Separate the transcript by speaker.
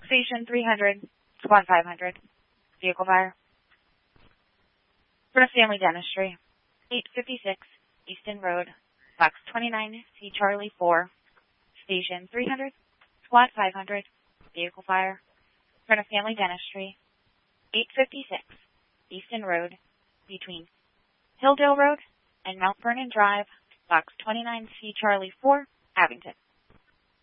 Speaker 1: Station 300, Squad 500. Vehicle fire. For the Family Dentistry. 856 Easton Road, Box 29, C Charlie 4. Station 300, Squad 500. Vehicle fire. For the Family Dentistry. 856 Easton Road, between Hilldale Road and Mount Vernon Drive, Box 29, C Charlie 4, Abington.